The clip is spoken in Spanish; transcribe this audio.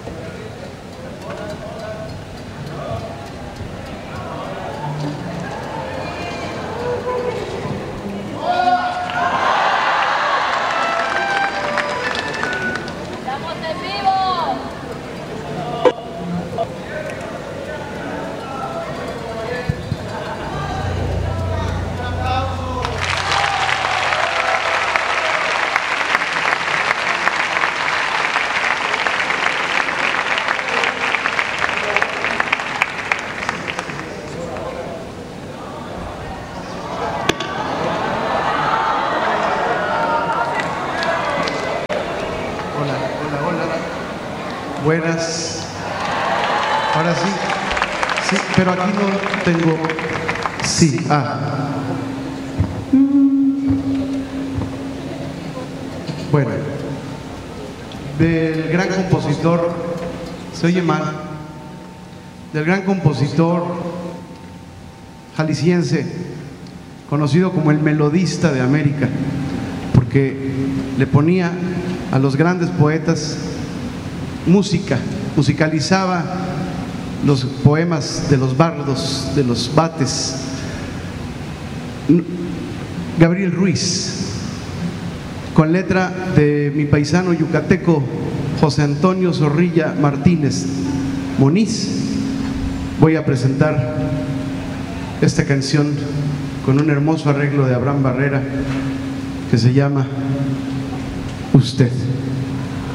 Buenas. Ahora sí. Sí, pero aquí no tengo. Sí. Bueno. Del gran compositor, se oye mal, del gran compositor jalisciense, conocido como el melodista de América, porque le ponía a los grandes poetas música, musicalizaba los poemas de los bardos, de los vates. Gabriel Ruiz, con letra de mi paisano yucateco José Antonio Zorrilla Martínez Moniz, voy a presentar esta canción con un hermoso arreglo de Abraham Barrera que se llama Usted.